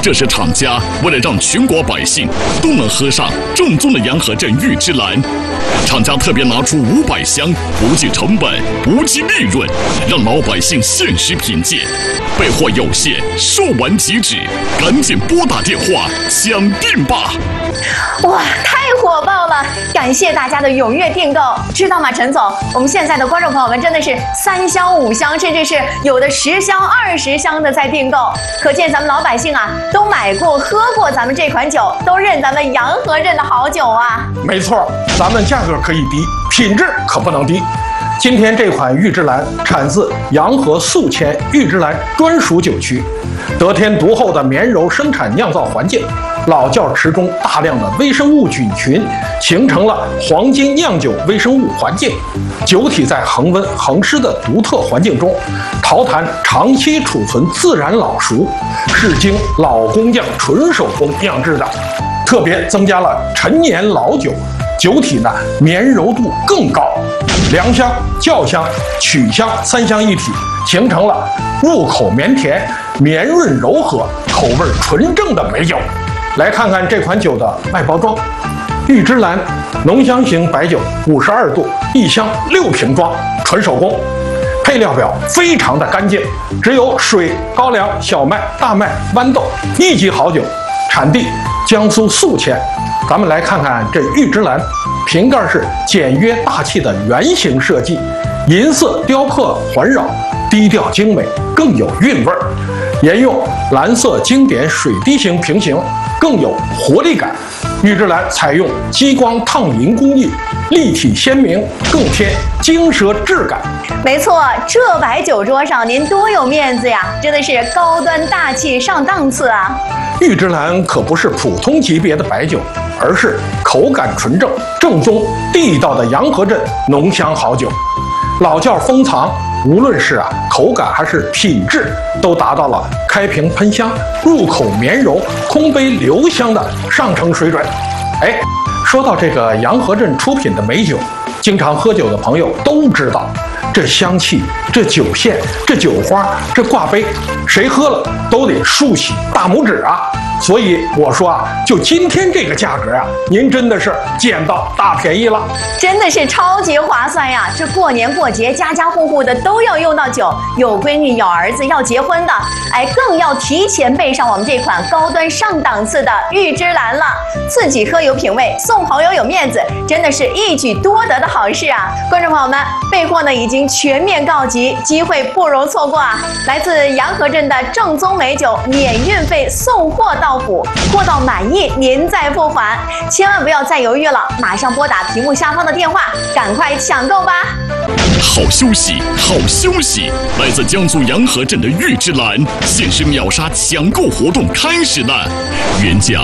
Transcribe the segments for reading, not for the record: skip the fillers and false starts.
这是厂家为了让全国百姓都能喝上正宗的洋河镇玉芝兰，厂家特别拿出500箱，不计成本，不计利润，让老百姓限时品鉴。备货有限，售完即止，赶紧拨打电话抢订吧！ 哇，太火爆了！感谢大家的踊跃订购。知道吗，陈总？我们现在的观众朋友们真的是3箱、5箱，甚至是有的10箱、20箱的在订购，可见咱们老百姓啊都买过、喝过咱们这款酒，都认咱们洋河镇的好酒啊。 没错，咱们价格可以低，品质可不能低。今天这款玉芝兰产自洋河宿迁玉芝兰专属酒区，得天独厚的绵柔生产酿造环境，老窖池中大量的微生物菌群形成了黄金酿酒微生物环境，酒体在恒温恒湿的独特环境中，陶坛长期储存自然老熟，是经老工匠纯手工酿制的，特别增加了陈年老酒，酒体呢绵柔度更高，良香、酵香、曲香3香一体，形成了入口绵甜、绵润柔和、口味纯正的美酒。来看看这款酒的外包装，玉芝兰浓香型白酒，52度，1箱6瓶装，纯手工。配料表非常的干净，只有水、高粱、小麦、大麦、豌豆，1级好酒，产地江苏宿迁。咱们来看看这玉芝兰，瓶盖是简约大气的圆形设计，银色雕刻环绕，低调精美，更有韵味儿。沿用蓝色经典水滴形瓶型，更有活力感。玉芝兰采用激光烫银工艺，立体鲜明，更添精奢质感。 没错，这摆酒桌上您多有面子呀，真的是高端大气上档次啊！ 玉芝兰可不是普通级别的白酒，而是口感纯正、正宗地道的洋河镇浓香好酒。老窖封藏，无论是口感还是品质，都达到了开瓶喷香、入口绵柔、空杯留香的上乘水准。哎，说到这个洋河镇出品的美酒，经常喝酒的朋友都知道，这香气、这酒线、这酒花、这挂杯，谁喝了都得竖起大拇指啊！所以我说就今天这个价格您真的是捡到大便宜了， 真的是超级划算呀！这过年过节，家家户户的都要用到酒，有闺女、有儿子要结婚的，更要提前备上我们这款高端上档次的玉芝兰了。自己喝有品味，送朋友有面子，真的是一举多得的好事啊！观众朋友们，备货呢已经全面告急，机会不容错过啊！来自洋河镇的正宗美酒，免运费送货到府，货到满意您再付款，千万不要再犹豫了，马上拨打屏幕下方的电话，赶快抢购吧！ 好消息，好消息！来自江苏洋河镇的玉芝兰限时秒杀抢购活动开始了，原价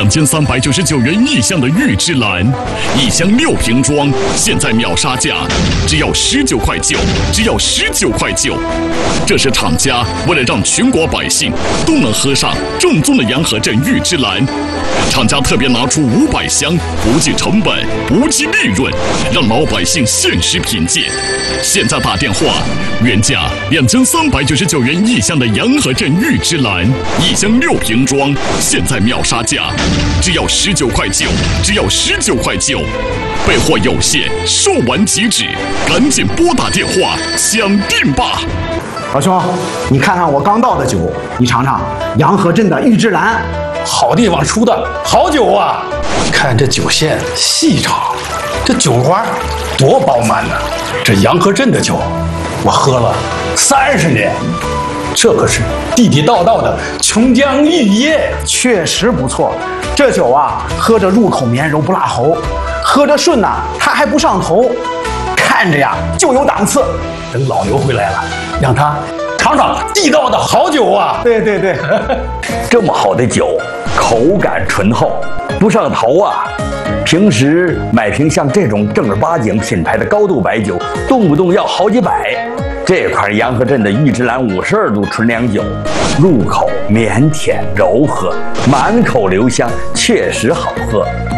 2399元1箱的玉芝兰，1箱6瓶装，现在秒杀价只要19块9，只要19块9。这是厂家为了让全国百姓都能喝上正宗的洋河镇玉芝兰，厂家特别拿出500箱，不计成本，不计利润，让老百姓限时品鉴。现在打电话，原价2399元1箱的洋河镇玉芝兰，1箱6瓶装，现在秒杀价只要19块9，只要19块9。备货有限，售完即止，赶紧拨打电话抢订吧！ 老兄，你看看我刚倒的酒，你尝尝洋河镇的玉芝兰， 好地方出的好酒啊！看这酒线细长，这酒花多饱满呢！这洋河镇的酒，我喝了30年，这可是地地道道的琼浆玉液， 确实不错。这酒喝着入口绵柔不辣喉，喝着顺它还不上头，看着就有档次。 等老牛回来了，让他尝尝地道的好酒啊！ 对对对， 这么好的酒，口感醇厚，不上头啊！平时买瓶像这种正儿八经品牌的高度白酒，动不动要好几百。这款洋河镇的玉芝兰52度纯粮酒，入口绵甜柔和，满口留香，确实好喝。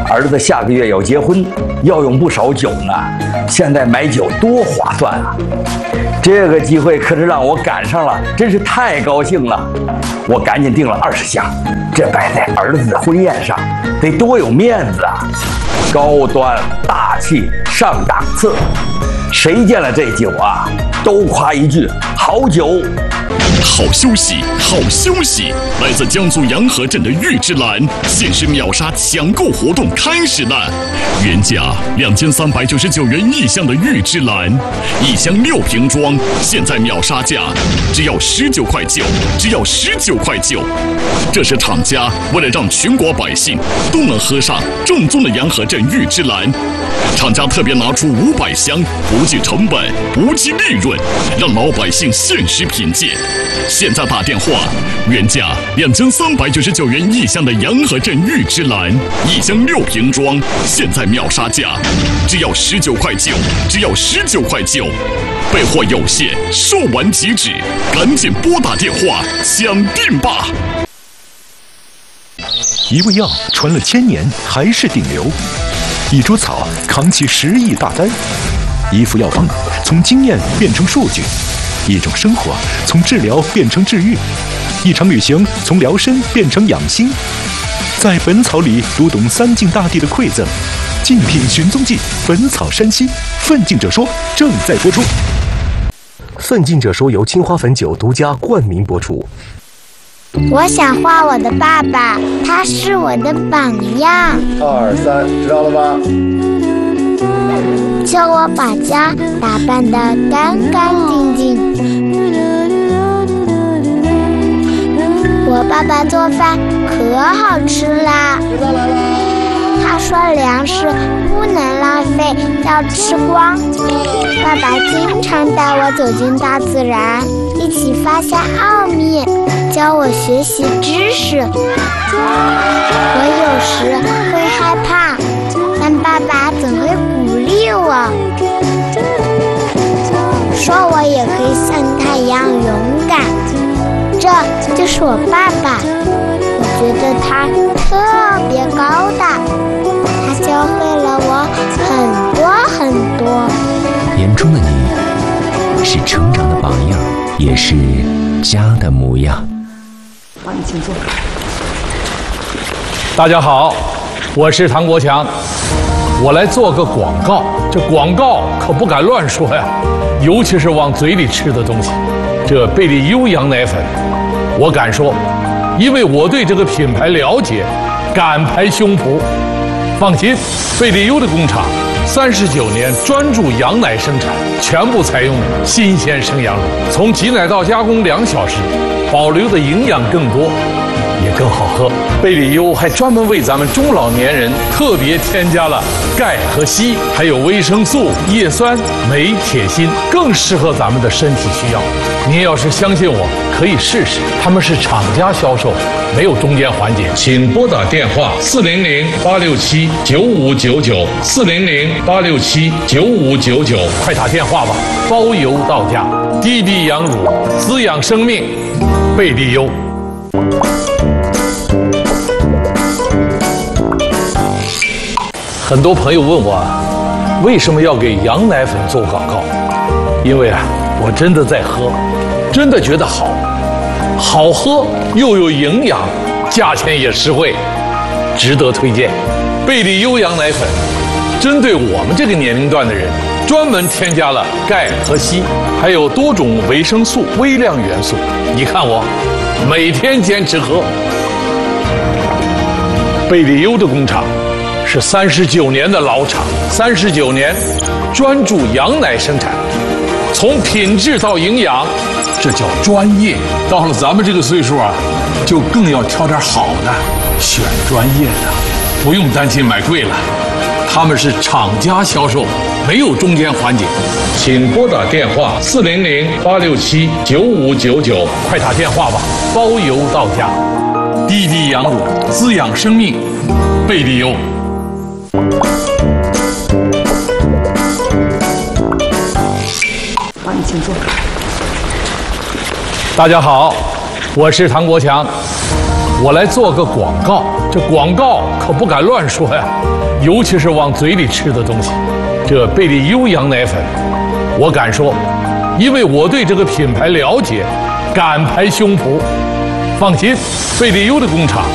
儿子下个月要结婚，要用不少酒呢。现在买酒多划算啊！这个机会可是让我赶上了，真是太高兴了。我赶紧订了20箱，这摆在儿子的婚宴上，得多有面子啊！高端大气上档次，谁见了这酒啊，都夸一句好酒。 好消息，好消息！来自江苏洋河镇的玉芝兰限时秒杀抢购活动开始了，原价2399元一箱的玉芝兰，1箱6瓶装，现在秒杀价只要19块9，只要19块9。这是厂家为了让全国百姓都能喝上正宗的洋河镇玉芝兰，厂家特别拿出500箱，不计成本，不计利润，让老百姓限时品鉴。现在打电话，原价2399元一箱的洋河镇玉芝兰，1箱6瓶装，现在秒杀价只要19块9，只要19块9。备货有限，售完即止，赶紧拨打电话抢订吧！ 一味药传了1000年还是顶流，一株草扛起10亿大单，一副药方从经验变成数据，一种生活从治疗变成治愈，一场旅行从疗身变成养心。在本草里读懂三晋大帝的馈赠，竞品寻踪记，本草山西，奋进者说正在播出。奋进者说由青花汾酒独家冠名播出。 我想画我的爸爸，他是我的榜样。 2、3，知道了吗？ 叫我把家打扮得干干净净。我爸爸做饭可好吃啦！他说粮食不能浪费，要吃光。爸爸经常带我走进大自然，一起发现奥秘，教我学习知识。我有时会害怕，但爸爸总会鼓励我，说我也可以像他一样勇敢。这就是我爸爸，我觉得他特别高大，他教会了我很多很多。 眼中的你，是成长的榜样，也是家的模样。 好，你请坐。 大家好，我是唐国强，我来做个广告。这广告可不敢乱说呀，尤其是往嘴里吃的东西。这贝利优羊奶粉，我敢说，因为我对这个品牌了解，敢拍胸脯。放心，贝利优的工厂39年专注羊奶生产，全部采用新鲜生羊乳，从挤奶到加工2小时，保留的营养更多，也更好喝。贝利优还专门为咱们中老年人特别添加了钙和硒，还有维生素、叶酸、镁、铁、锌，更适合咱们的身体需要。您要是相信我，可以试试。他们是厂家销售，没有中间环节。请拨打电话400-867-9599 400-867-9599，快打电话吧，包邮到家。滴滴羊乳，滋养生命，贝利优。很多朋友问我，为什么要给羊奶粉做广告？因为我真的在喝，真的觉得好喝又有营养，价钱也实惠，值得推荐。贝利优羊奶粉针对我们这个年龄段的人，专门添加了钙和硒，还有多种维生素、微量元素。你看我每天坚持喝。贝利优的工厂是39年的老厂，39年专注羊奶生产，从品质到营养，这叫专业。到了咱们这个岁数啊，就更要挑点好的，选专业的，不用担心买贵了。他们是厂家销售，没有中间环节。请拨打电话400-867-9599，快打电话吧，包邮到家。滴滴羊乳，滋养生命，贝利优。 好，你请坐。 大家好，我是唐国强， 我来做个广告，这广告可不敢乱说呀，尤其是往嘴里吃的东西。这贝利优羊奶粉，我敢说，因为我对这个品牌了解，敢拍胸脯。放心，贝利优的工厂